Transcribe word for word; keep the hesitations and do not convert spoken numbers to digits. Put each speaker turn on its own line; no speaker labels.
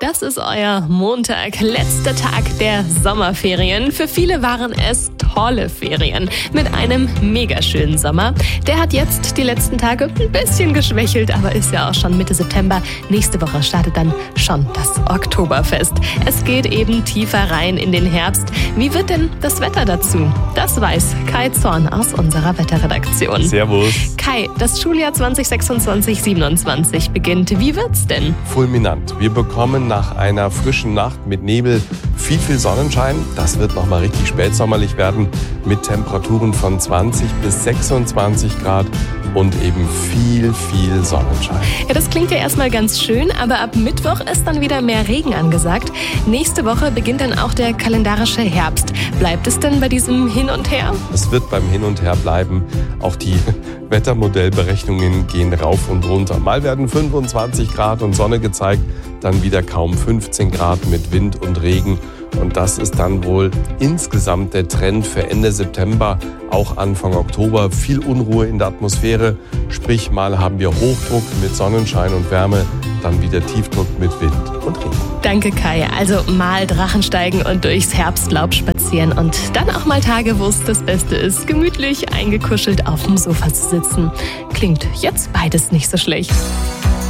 Das ist euer Montag, letzter Tag der Sommerferien. Für viele waren es tolle Ferien mit einem mega schönen Sommer. Der hat jetzt die letzten Tage ein bisschen geschwächelt, aber ist ja auch schon Mitte September. Nächste Woche startet dann schon das Oktoberfest. Es geht eben tiefer rein in den Herbst. Wie wird denn das Wetter dazu? Das weiß Kai Zorn aus unserer Wetterredaktion.
Servus.
Kai, das Schuljahr zwanzig sechsundzwanzig siebenundzwanzig beginnt. Wie wird's denn?
Fulminant. Wir bekommen nach einer frischen Nacht mit Nebel viel, viel Sonnenschein. Das wird nochmal richtig spätsommerlich werden mit Temperaturen von zwanzig bis sechsundzwanzig Grad und eben viel, viel Sonnenschein.
Ja, das klingt ja erstmal ganz schön, aber ab Mittwoch ist dann wieder mehr Regen angesagt. Nächste Woche beginnt dann auch der kalendarische Herbst. Bleibt es denn bei diesem Hin und Her?
Es wird beim Hin und Her bleiben. Auch die Wettermodellberechnungen gehen rauf und runter. Mal werden fünfundzwanzig Grad und Sonne gezeigt, dann wieder kaum fünfzehn Grad mit Wind und Regen. Und das ist dann wohl insgesamt der Trend für Ende September, auch Anfang Oktober. Viel Unruhe in der Atmosphäre, sprich mal haben wir Hochdruck mit Sonnenschein und Wärme, dann wieder Tiefdruck mit Wind und Regen.
Danke Kai, also mal Drachen steigen und durchs Herbstlaub spazieren und dann auch mal Tage, wo es das Beste ist, gemütlich eingekuschelt auf dem Sofa zu sitzen. Klingt jetzt beides nicht so schlecht.